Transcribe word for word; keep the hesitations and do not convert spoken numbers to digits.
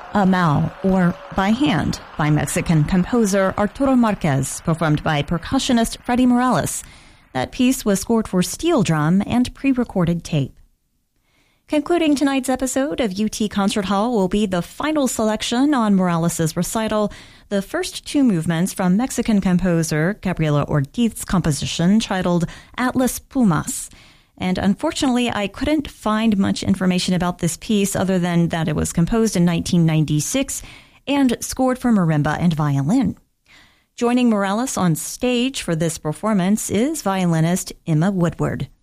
Amao, or By Hand, by Mexican composer Arturo Marquez, performed by percussionist Freddie Morales. That piece was scored for steel drum and pre-recorded tape. Concluding tonight's episode of U T Concert Hall will be the final selection on Morales' recital, the first two movements from Mexican composer Gabriela Ordiz's composition titled Atlas Pumas. And unfortunately, I couldn't find much information about this piece other than that it was composed in nineteen ninety-six and scored for marimba and violin. Joining Morales on stage for this performance is violinist Emma Woodward.